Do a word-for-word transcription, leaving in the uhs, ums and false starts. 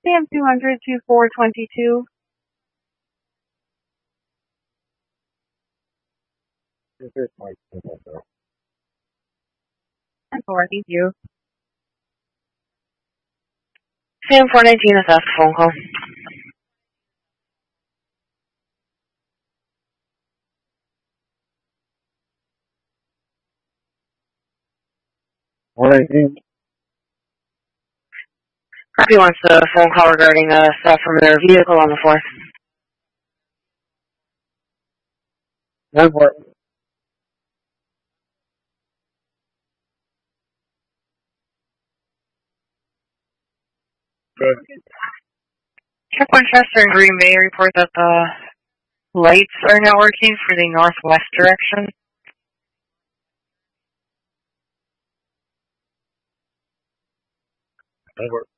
C M two hundred to four twenty-two. This is my signal, though. And four, thank you. C M four nineteen is asked phone call. What I think, Copy wants a phone call regarding a stop from their vehicle on the fourth. one for good. Check Winchester and Green Bay report that the lights are not working for the northwest direction. Over.